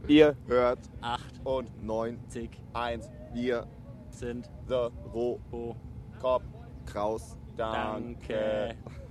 Ihr hört 8 und 9, 1. Wir sind The Roh Cop Kraus. Danke. Danke.